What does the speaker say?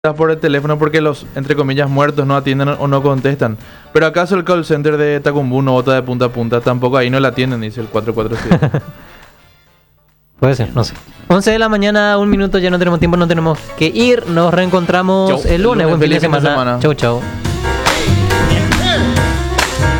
por el teléfono porque los, entre comillas, muertos no atienden o no contestan. Pero acaso el call center de Tacumbú no vota de punta a punta, tampoco ahí no la atienden, dice el 447. Puede ser, no sé. 11 de la mañana, 1 minuto, ya no tenemos tiempo, no tenemos que ir. Nos reencontramos Chau. el lunes. Buen fin de Feliz fin de semana. semana. Chau, chau.